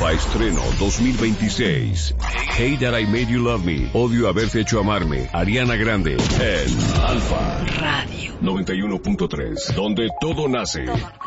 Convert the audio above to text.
Alfa estreno 2026. Hate That I Made You Love Me. Odio haberte hecho amarme. Ariana Grande. En Alfa Radio 91.3, donde todo nace.